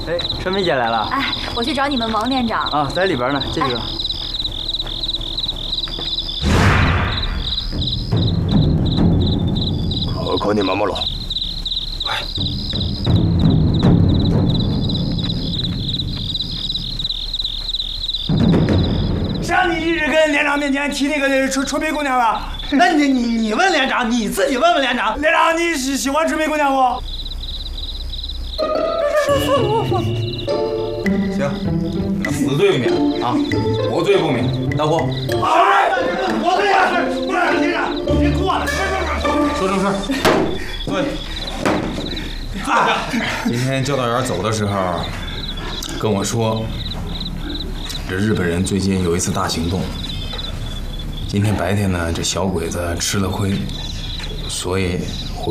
哎，陈梅姐来了。 哎，我去找你们王连长。 啊，在里边呢，进去吧。 可你慢慢了。 哎。 谁让你一直跟连长面前提那个春梅姑娘了？ 那你问连长，你自己问问连长。 连长，你喜欢春梅姑娘不？ 行，那死罪不免啊，活罪不免。大伙， 我这样是不让连长，别过了， 说正事。对。今天教导员走的时候跟我说，这日本人最近有一次大行动。今天白天呢，这小鬼子吃了亏，所以